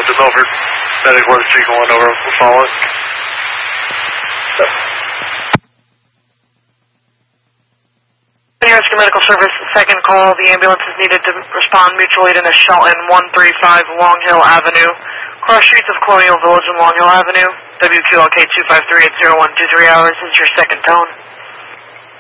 Over. Static was 3 over. We'll follow it. Rescue Medical Service, second call. The ambulance is needed to respond mutual aid in a Shelton 135 Long Hill Avenue. Cross streets of Colonial Village and Long Hill Avenue. WQLK 253 at 0123 hours is your second tone.